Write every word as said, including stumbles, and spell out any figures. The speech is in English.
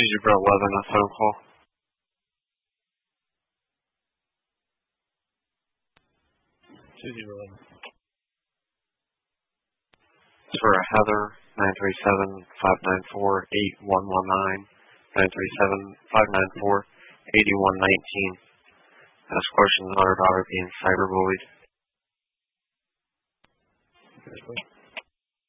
two zero eleven, a phone call. two zero eleven. It's for Heather, nine three seven, five nine four, eight one one nine, nine three seven, five nine four, eight one one nine. Ask questions on her daughter being cyberbullied. Okay,